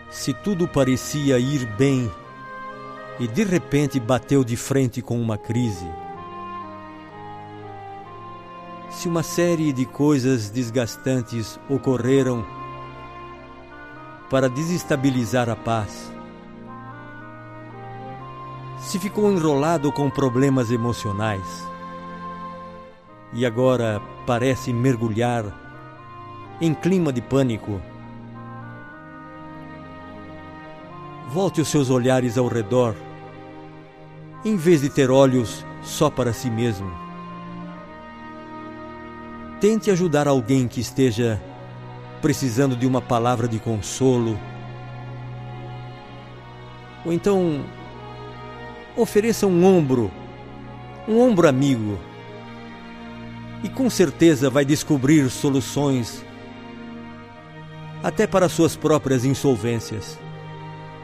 Se tudo parecia ir bem e de repente bateu de frente com uma crise. Se uma série de coisas desgastantes ocorreram para desestabilizar a paz. Se ficou enrolado com problemas emocionais e agora parece mergulhar em clima de pânico. Volte os seus olhares ao redor, em vez de ter olhos só para si mesmo. Tente ajudar alguém que esteja precisando de uma palavra de consolo. Ou então, ofereça um ombro amigo. E com certeza vai descobrir soluções até para suas próprias insolvências.